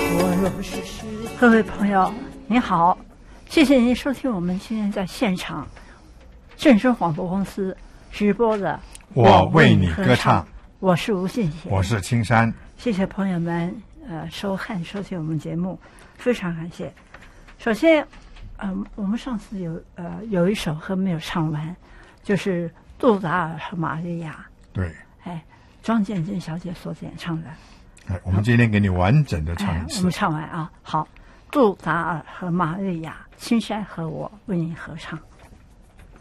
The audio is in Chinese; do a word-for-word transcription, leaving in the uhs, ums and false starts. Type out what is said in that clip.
我若是是各位朋友您好，谢谢您收听我们今天在现场正声广播公司直播的我为你歌唱， 我是吴信贤， 我是青山。 谢谢朋友们呃收看收听我们节目，非常感谢。首先嗯、呃，我们上次有呃有一首歌没有唱完，就是杜达尔和玛利亚， 对， 哎，庄建珍小姐所演唱的。 哎，我们今天给你完整的唱一次。 哎、我们唱完啊，好，杜达尔和玛利亚，青山和我为你合唱。